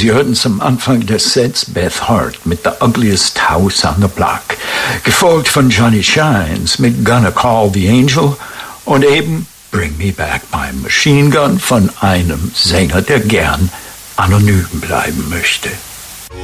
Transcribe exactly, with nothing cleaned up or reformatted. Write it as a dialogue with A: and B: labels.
A: Sie hörten zum Anfang des Sets Beth Hart mit The Ugliest House on the Block, gefolgt von Johnny Shines mit Gonna Call the Angel und eben Bring Me Back My Machine Gun von einem Sänger, der gern anonym bleiben möchte.